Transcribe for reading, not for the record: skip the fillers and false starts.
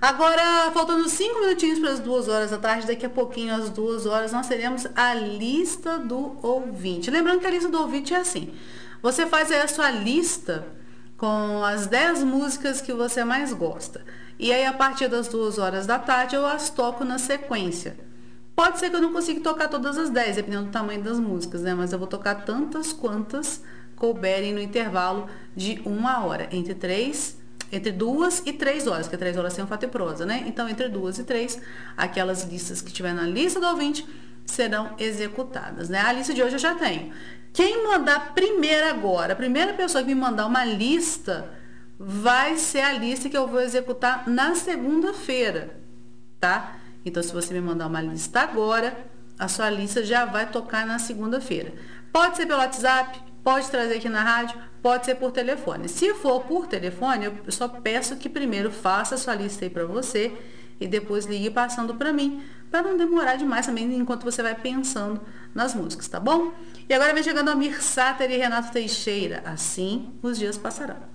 Agora, faltando 5 minutinhos para as 2 horas da tarde, daqui a pouquinho, às 2 horas, nós teremos a lista do ouvinte. Lembrando que a lista do ouvinte é assim: você faz aí a sua lista com as 10 músicas que você mais gosta. E aí, a partir das 2 horas da tarde, eu as toco na sequência. Pode ser que eu não consiga tocar todas as 10, dependendo do tamanho das músicas, né? Mas eu vou tocar tantas quantas couberem no intervalo de 1 hora, entre 2 e 3 horas, porque 3 horas tem um fato e prosa, né? Então, entre 2 e 3, aquelas listas que tiver na lista do ouvinte serão executadas, né? A lista de hoje eu já tenho. Quem mandar primeiro agora, a primeira pessoa que me mandar uma lista, vai ser a lista que eu vou executar na segunda-feira, tá? Então, se você me mandar uma lista agora, a sua lista já vai tocar na segunda-feira. Pode ser pelo WhatsApp, pode trazer aqui na rádio, pode ser por telefone. Se for por telefone, eu só peço que primeiro faça a sua lista aí para você e depois ligue passando para mim, para não demorar demais também enquanto você vai pensando nas músicas, tá bom? E agora vem chegando a Mir Sáter e Renato Teixeira. Assim os dias passarão.